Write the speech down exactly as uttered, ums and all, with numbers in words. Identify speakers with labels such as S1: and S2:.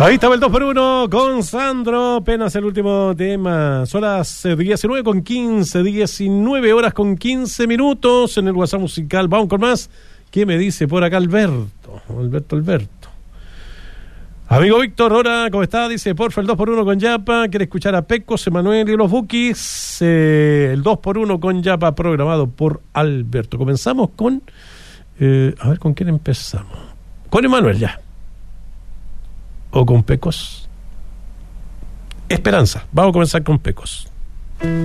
S1: Ahí estaba el dos por uno con Sandro, apenas el último tema. Son las diecinueve con quince, diecinueve horas con quince minutos en el WhatsApp musical. Vamos con más. ¿Qué me dice por acá Alberto? Alberto, Alberto. Amigo Víctor, hola, ¿cómo está? Dice, porfa, el dos por uno con Yapa. Quiere escuchar a Pecos, Emanuel y los Bukis. Eh, el dos por uno con Yapa, programado por Alberto. Comenzamos con... Eh, a ver, ¿con quién empezamos? Con Emanuel, ya. O con Pecos. Esperanza. Vamos a comenzar con Pecos.